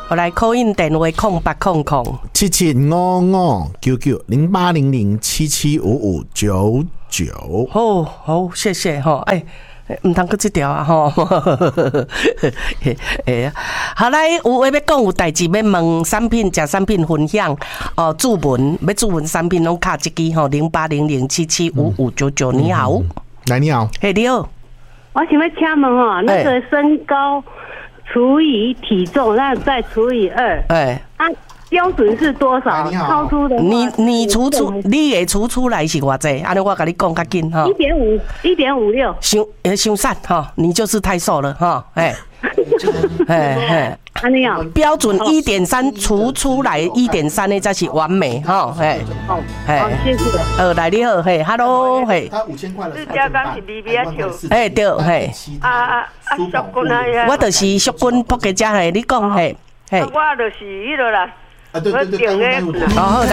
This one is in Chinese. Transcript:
我来 call in 电话 7800775599。 好，谢谢哈。唔通搁这条啊吼。好来，有话要讲，有代志要问产品、食产品分享哦。注文要注文产品，拢卡一支吼0800775599。你好， 来你好， 你好， 我想要请问哦，那个身高除以体重，那再除以2，标准是多少？超出的你除的出来是偌济？安尼我跟你讲较紧哈。 1.56， 伤瘦哈，你就是太瘦了哈， 安尼啊， 标准1.3除出来1.3的才是完美哈， 好，谢谢。 来你好，Hello， 他5000块了， 你家刚是里边跳， 对， 淑君啊， 我就是淑君仆家你讲我就是迄个啦。 对， 好。